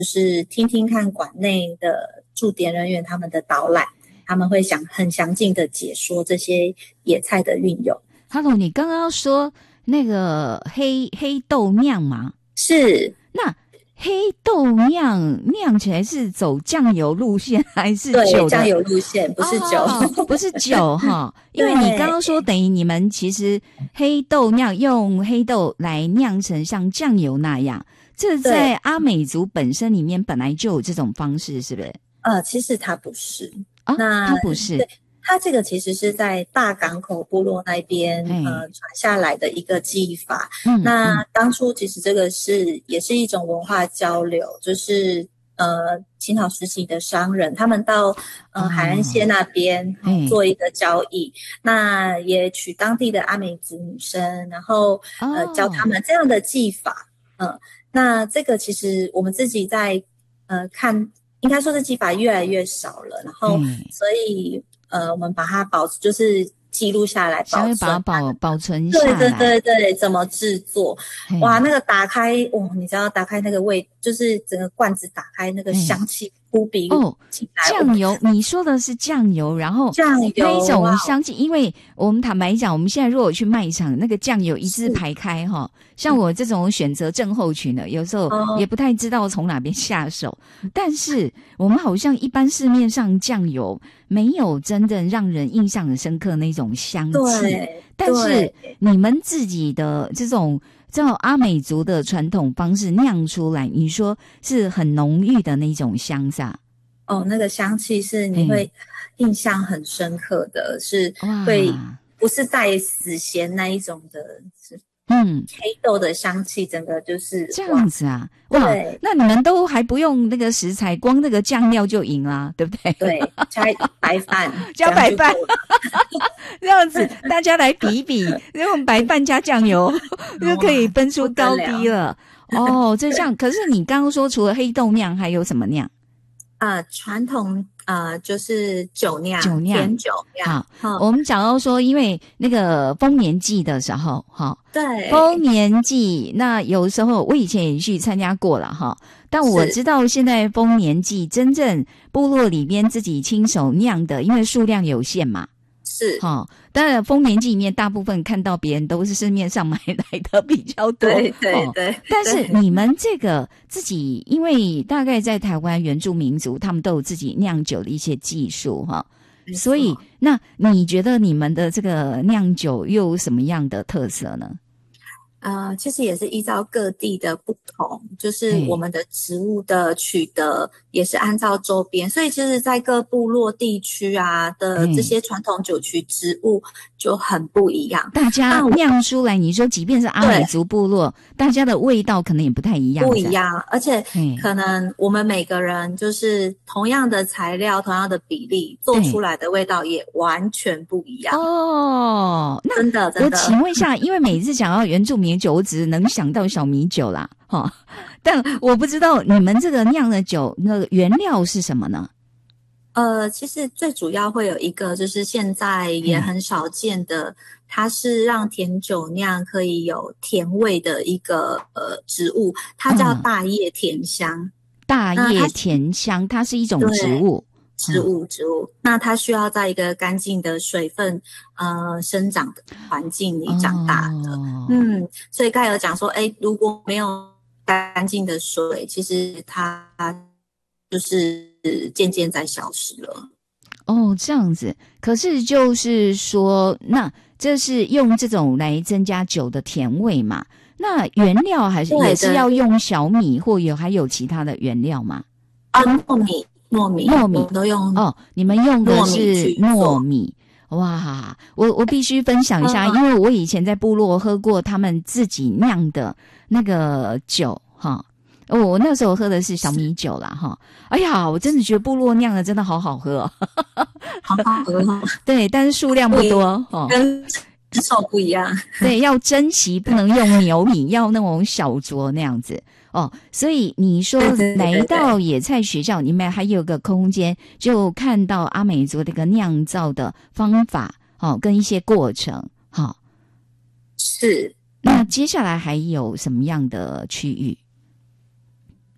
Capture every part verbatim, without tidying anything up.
就是听听看馆内的驻点人员他们的导览，他们会想很详尽的解说这些野菜的运用。 Hello， 你刚刚说那个黑黑豆酿吗？ 是。 那黑豆酿酿起来是走酱油路线还是酒的？ 对，酱油路线，不是酒， 哦、不是酒哈。因为你刚刚说等于你们其实黑豆酿用黑豆来酿成像酱油那样，这在阿美族本身里面本来就有这种方式，是不是？ 呃，其实它不是。 哦， 那它不是。 对，它这个其实是在大港口部落那边呃传下来的一个技法。嗯，那当初其实这个是也是一种文化交流，就是呃清朝时期的商人他们到呃海岸线那边、哦呃、做一个交易，那也娶当地的阿美族女生，然后呃教他们这样的技法。嗯、呃，那这个其实我们自己在呃看，应该说是技法越来越少了，然后所以。呃，我们把它保，就是记录下来，保存， 把它保保存下来。 对对对对，怎么制作？哇，那个打开，哇，你知道打开那个味，就是整个罐子打开，那个香气扑鼻哦，酱油，你说的是酱油，然后酱油那种香气，因为我们坦白讲，我们现在如果去卖场，那个酱油一字排开哈，像我这种选择症候群的，有时候也不太知道从哪边下手。但是我们好像一般市面上酱油没有真正让人印象很深刻那种香气，但是你们自己的这种照阿美族的传统方式酿出来，你说是很浓郁的那种香撒。 哦，那个香气是你会印象很深刻的，是会不是带死咸那一种的，嗯，黑豆的香气，整个就是这样子啊，哇，那你们都还不用那个食材，光那个酱料就赢啦，对不对？ 对，加白饭， 加白饭，这样子大家来比一比，用白饭加酱油就可以分出高低了。哦，这样。可是你刚刚说除了黑豆酿，还有什么酿？ 呃，传统呃就是酒酿， 酒酿， 甜酒酿。 好，我们讲到说，因为那个丰年祭的时候，哈， 对， 丰年祭，那有时候我以前也去参加过了哈，但我知道现在丰年祭真正部落里边自己亲手酿的，因为数量有限嘛。 是， 好、哦，当然丰年祭里面大部分看到别人都是市面上买来的比较多， 对对对、哦。 但是你们这个自己，因为大概在台湾原住民族，他们都有自己酿酒的一些技术哈、哦，所以那你觉得你们的这个酿酒又有什么样的特色呢？ 呃，其实也是依照各地的不同，就是我们的植物的取得也是按照周边，所以其实在各部落地区啊的这些传统酒曲植物就很不一样。 大家酿出来，你说即便是阿美族部落，大家的味道可能也不太一样。 不一样，而且可能我们每个人就是同样的材料、同样的比例做出来的味道也完全不一样。 哦，那真的真的。 我请问一下，因为每次讲到原住民酒，我只能想到小米酒啦，哈，但我不知道你们这个酿的酒那个原料是什么呢？ 呃，其实最主要会有一个，就是现在也很少见的，嗯、它是让甜酒酿可以有甜味的一个呃植物，它叫大叶甜香。嗯、 大叶甜香，它是一种植物。 植物，植物，那它需要在一个干净的水分呃生长的环境里长大的。哦、嗯，所以刚才有讲说，哎，如果没有干净的水，其实它就是渐渐在消失了。 哦，这样子。可是就是说，那这是用这种来增加酒的甜味嘛？那原料还是也是要用小米，或有还有其他的原料吗？ 啊，糯米。糯米， 糯米都用哦，你们用的是糯米，哇！我我必须分享一下，嗯、因为我以前在部落喝过他们自己酿的那个酒哈，哦，我那时候喝的是小米酒啦哈。哎呀，我真的觉得部落酿的真的好好喝、哦， 好好喝、哦。 对，但是数量不多哦， 跟制作不一样。 对，要珍惜，不能用牛米，要那种小酌那样子。哦，所以你说来到野菜学校，你们还有个空间，就看到阿美族这个酿造的方法，哦，跟一些过程，好、哦， 是。 那接下来还有什么样的区域？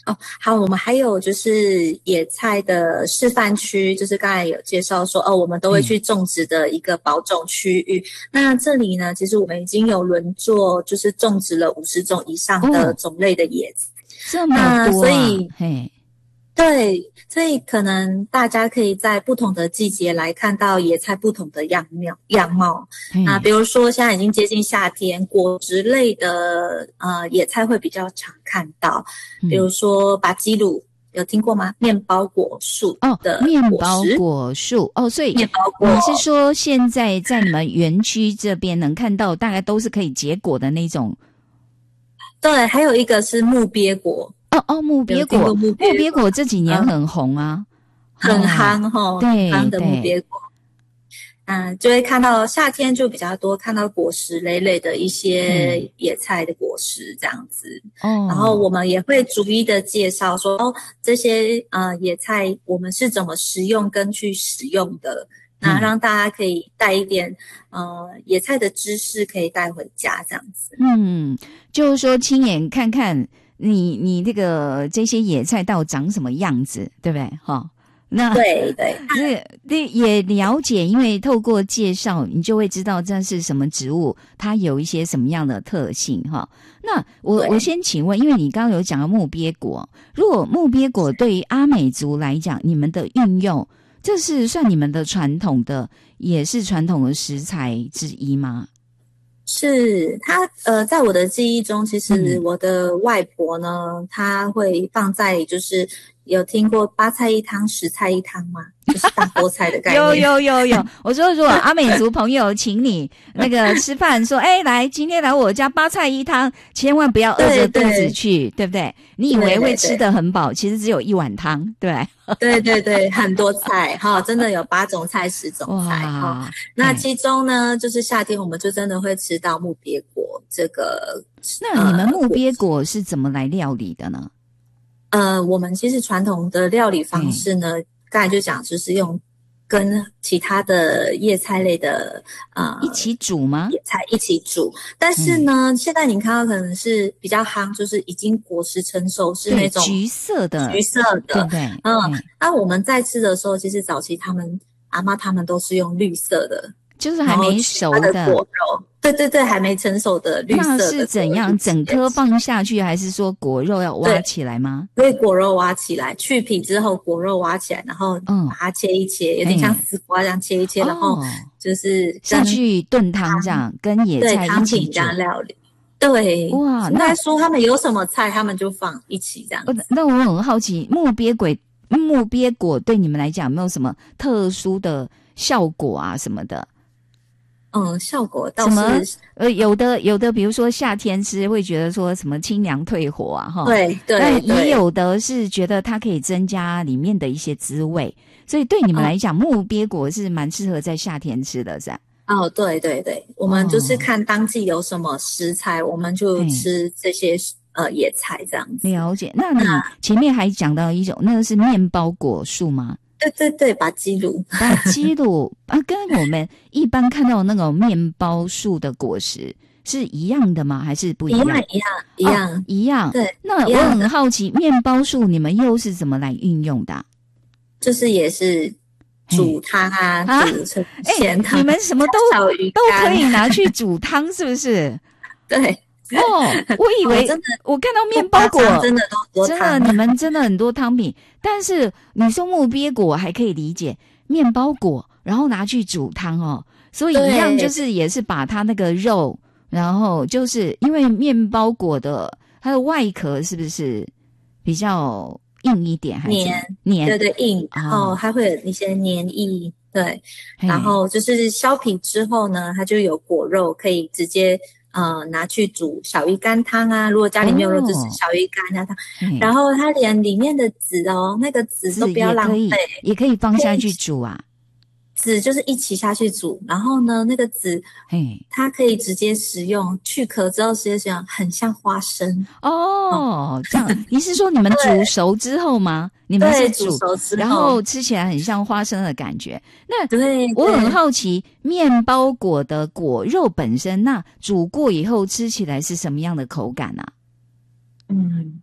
哦，好，我们还有就是野菜的示范区，就是刚才有介绍说，哦，我们都会去种植的一个保种区域。嗯、那这里呢，其实我们已经有轮作，就是种植了五十种以上的种类的野菜， 哦、这么多啊！ 所以， 嘿。 对，所以可能大家可以在不同的季节来看到野菜不同的样貌样貌。啊，比如说现在已经接近夏天，果实类的呃野菜会比较常看到，比如说巴基鲁，有听过吗？面包果树的哦，面包果树哦，所以面包果你是说现在在你们园区这边能看到，大概都是可以结果的那种？ 对，还有一个是木鳖果。 哦哦，木鳖果，木鳖果这几年很红啊， 嗯、很夯哈、哦， 对， 夯的木鳖果。嗯，就会看到夏天就比较多，看到果实累累的一些野菜的果实这样子。哦、嗯，然后我们也会逐一的介绍说，哦，这些呃野菜我们是怎么食用跟去使用的，那让大家可以带一点呃野菜的知识可以带回家这样子。 嗯，就是说亲眼看看。你你这个这些野菜到底长什么样子，对不对？哈，那对对， 那也了解，因为透过介绍，你就会知道这是什么植物，它有一些什么样的特性哈。那我我先请问，因为你刚刚有讲到木鳖果，如果木鳖果对于阿美族来讲，你们的运用，这是算你们的传统的，也是传统的食材之一吗？ 是它呃，在我的记忆中，其实我的外婆呢，嗯、她会放在就是有听过八菜一汤、十菜一汤吗？就是大锅菜的概念。 有有有有，我说如果阿美族朋友请你那个吃饭，说哎来今天来我家八菜一汤，千万不要饿着肚子去， 对, 对不对？你以为会吃得很饱，其实只有一碗汤，对。 对对对，很多菜哈，真的有八种菜、十种菜哈。那其中呢，就是夏天我们就真的会吃到木鳖果这个。 那你们木鳖果是怎么来料理的呢？ 呃，我们其实传统的料理方式呢，嗯、刚才就讲就是用跟其他的叶菜类的呃一起煮吗？ 叶菜一起煮，但是呢，嗯、现在你看到可能是比较夯，就是已经果实成熟，是那种橘色的， 橘色的， 对不对？ 嗯，那我们在吃的时候，其实早期他们阿嬷他们都是用绿色的， 就是还没熟的果肉。对对对，还没成熟的绿色的。 那是怎样？整颗放下去，还是说果肉要挖起来吗？ 对，果肉挖起来，去皮之后果肉挖起来，然后把它切一切，嗯、有点像丝瓜这样切一切，嗯、然后就是下去炖汤这样，跟野菜一起煮这样料理。对， 哇， 那说他们有什么菜，他们就放一起这样子。 那我很好奇，木鳖果木鳖果对你们来讲有没有什么特殊的效果啊什么的？ 嗯，效果倒是呃有的有的，比如说夏天吃会觉得说什么清凉退火啊哈， 对对， 但也有的是觉得它可以增加里面的一些滋味，所以对你们来讲，嗯、木鳖果是蛮适合在夏天吃的，是吧？ 哦，对对对，我们就是看当季有什么食材，哦、我们就吃这些呃野菜这样子。 了解。那你前面还讲到一种，那个是面包果树吗？ 对对对，巴基鲁， 巴基鲁啊，跟我们一般看到那种面包树的果实是一样的吗？还是不一样？ 一样一样一样、 哦、一样。 对， 那我很好奇，面包树你们又是怎么来运用的、啊？ 就是也是煮汤啊，啊煮成咸汤、 欸。你们什么都都可以拿去煮汤，是不是？ 对。 哦，我以为、哦、真的，我看到面包果真的都真的，你们真的很多汤品。但是你说木鳖果还可以理解，面包果然后拿去煮汤哦，所以一样就是也是把它那个肉，然后就是因为面包果的它的外壳是不是比较硬一点，还是黏黏？ 对对硬，然后它会有一些黏液，对，然后就是削皮之后呢，它就有果肉可以直接。呃，拿去煮小鱼干汤啊！如果家里没有肉，就是小鱼干啊汤。哦、然后它连里面的籽哦，那个籽都不要浪费， 也可以放下去煮啊。 籽就是一起下去煮，然后呢，那个籽，它可以直接食用，去壳之后直接食用，很像花生哦。哦这样，你是说你们煮熟之后吗？你们是 煮, 煮熟之后， 然后吃起来很像花生的感觉。那对， 我很好奇，面包果的果肉本身，那煮过以后吃起来是什么样的口感啊？ 嗯，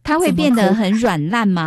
它会变得很软烂吗？